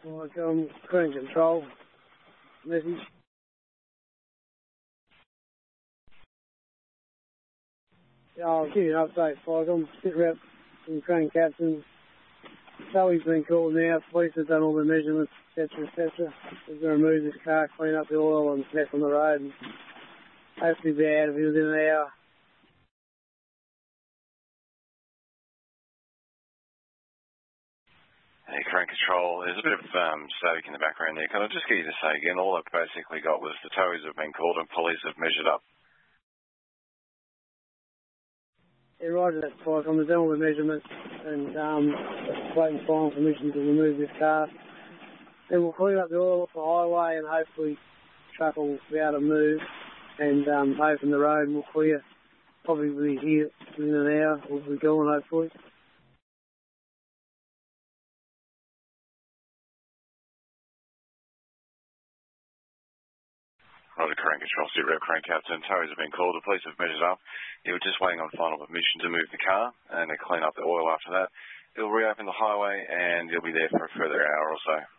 Like, current control message. Yeah, I'll give you an update, Like, I'm sit rep from Crane Captain. Sully's been called now, police have done all the measurements, etc, etc. We're going to remove this car, clean up the oil and left on the road, and hopefully be out of here within an hour. Hey, Crane Control, there's a bit of static in the background there. Can I just get you to say again, all I basically got was the towies have been called and police have measured up. Yeah, roger that, Like, I'm done all the measurements and waiting final permission to remove this car. Then we'll clean up the oil off the highway and hopefully truck will be able to move and open the road and we'll clear. Probably be here within an hour, we'll be going hopefully. Roger, Crane Control, Sit Rep, Crane Captain. Towies have been called. The police have measured up. You were just waiting on final permission to move the car and to clean up the oil after that. It'll reopen the highway and you'll be there for a further hour or so.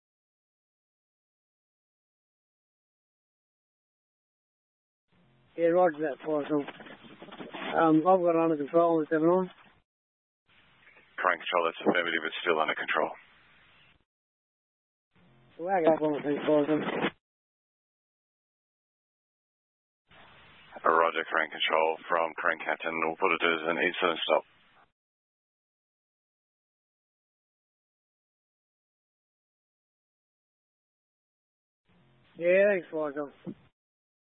Yeah, roger that, Like, I've got it under control, is 7 on? Crane Control, that's affirmative. It's still under control. Wag up on the thing, Like. Roger, Crane Control from Crane Captain. We'll put it as an incident stop. Yeah, thanks, Like.